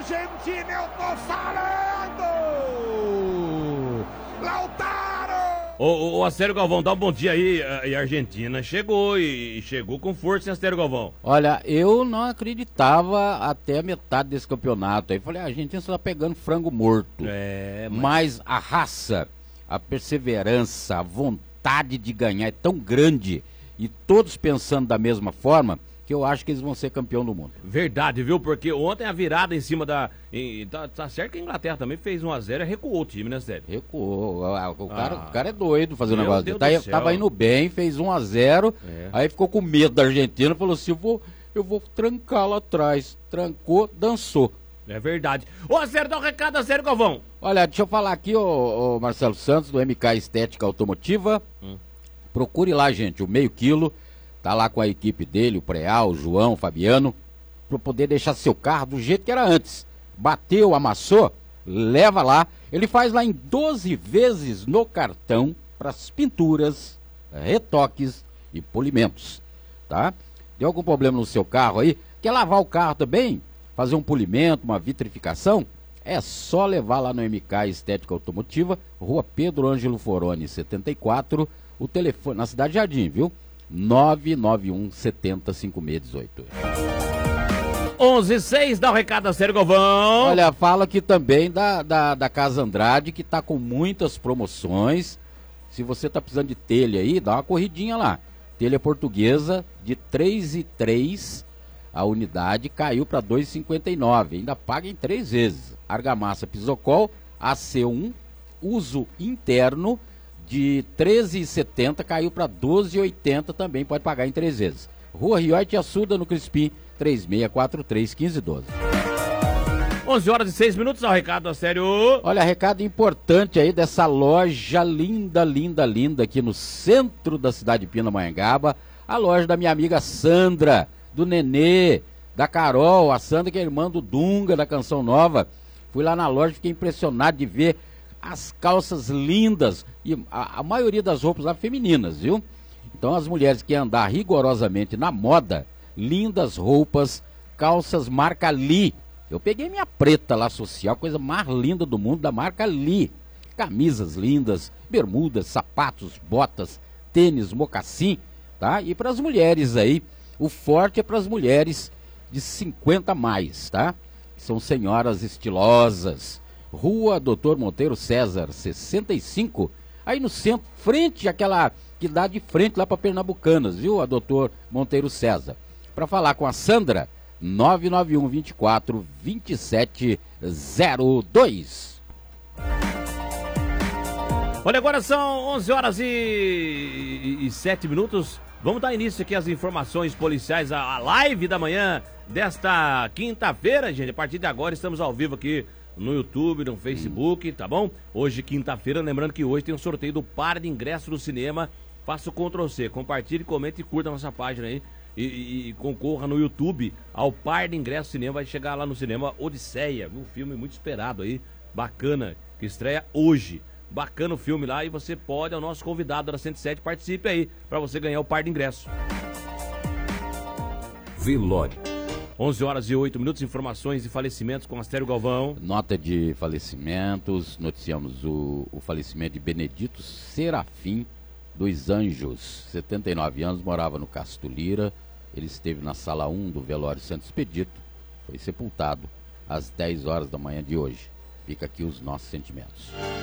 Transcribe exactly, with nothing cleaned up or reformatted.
Argentina, eu tô falando! Lautaro! Ô, ô, Astério Galvão, dá um bom dia aí. E a Argentina chegou e chegou com força, hein, Astério Galvão? Olha, eu não acreditava até a metade desse campeonato. Aí falei, a Argentina só tá pegando frango morto. É, mas... mas a raça, a perseverança, a vontade de ganhar é tão grande e todos pensando da mesma forma que eu acho que eles vão ser campeão do mundo. Verdade, viu? Porque ontem a virada em cima da... Em, tá, tá certo que a Inglaterra também fez um a zero e recuou o time, né, Sérgio? Recuou. O cara, Ah, o cara é doido fazer um meu negócio Deus dele. do Tá, céu. tava indo bem, fez um a zero, É. aí ficou com medo da Argentina, falou assim, eu vou, eu vou trancar lá atrás. Trancou, dançou. É verdade. Ô, Astério, dá um recado, Astério Galvão. Olha, deixa eu falar aqui, ô, ô Marcelo Santos, do M K Estética Automotiva. Hum. Procure lá, gente, o meio quilo. Tá lá com a equipe dele, o Preal, o João, o Fabiano, para poder deixar seu carro do jeito que era antes. Bateu, amassou, leva lá. Ele faz lá em doze vezes no cartão para as pinturas, retoques e polimentos, tá? Deu algum problema no seu carro aí? Quer lavar o carro também? Fazer um polimento, uma vitrificação? É só levar lá no M K Estética Automotiva, Rua Pedro Ângelo Foroni, setenta e quatro, o telefone, na Cidade Jardim, viu? nove nove um, sete zero, cinco seis um oito. onze e seis, dá um recado, Astério Galvão. Olha, fala aqui também da, da, da Casa Andrade, que tá com muitas promoções. Se você tá precisando de telha aí, dá uma corridinha lá. Telha portuguesa de três e três, a unidade caiu para dois e cinquenta e nove, ainda paga em três vezes. Argamassa Pisocol, A C um, uso interno, de treze e setenta caiu para doze e oitenta, também pode pagar em três vezes. Rua Rioite Assuda, no Crispim, três seis quatro três, um cinco um doze. onze horas e seis minutos, ao recado, Astério. Olha, recado importante aí dessa loja linda, linda, linda aqui no centro da cidade de Pindamonhangaba, a loja da minha amiga Sandra, do Nenê, da Carol, a Sandra que é irmã do Dunga, da Canção Nova. Fui lá na loja, fiquei impressionado de ver as calças lindas, e a, a maioria das roupas lá femininas, viu? Então as mulheres que andar rigorosamente na moda, lindas roupas, calças marca Lee. Eu peguei minha preta lá social, coisa mais linda do mundo, da marca Lee. Camisas lindas, bermudas, sapatos, botas, tênis, mocassim, tá? E para as mulheres aí, o forte é para as mulheres de cinquenta a mais, tá? São senhoras estilosas. Rua Doutor Monteiro César, sessenta e cinco, aí no centro, frente àquela que dá de frente lá para Pernambucanas, viu? A Doutor Monteiro César. Para falar com a Sandra, nove nove um, vinte e quatro, vinte e sete zero dois. Olha, agora são onze horas e sete minutos. Vamos dar início aqui às informações policiais, a, a live da manhã desta quinta-feira, gente. A partir de agora estamos ao vivo aqui no YouTube, no Facebook, tá bom? Hoje, quinta-feira, lembrando que hoje tem um sorteio do par de ingressos do cinema. Faça o control C, compartilhe, comente e curta a nossa página aí. E, e, e concorra no YouTube ao par de ingressos do cinema. Vai chegar lá no cinema Odisseia, um filme muito esperado aí, bacana, que estreia hoje. Bacana o filme lá, e você pode, é o nosso convidado da cento e sete, participe aí, pra você ganhar o par de ingressos. Velório. onze horas e oito minutos, informações de falecimentos com Astério Galvão. Nota de falecimentos, noticiamos o, o falecimento de Benedito Serafim dos Anjos, setenta e nove anos, morava no Casto Lira. Ele esteve na sala um do velório Santo Expedito, foi sepultado às dez horas da manhã de hoje. Fica aqui os nossos sentimentos.